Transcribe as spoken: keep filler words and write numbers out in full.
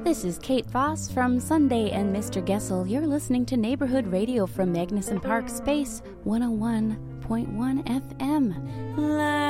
This is Kate Voss from Sunday and Mister Gessel. You're listening to Neighborhood Radio from Magnuson Park Space one oh one point one F M. La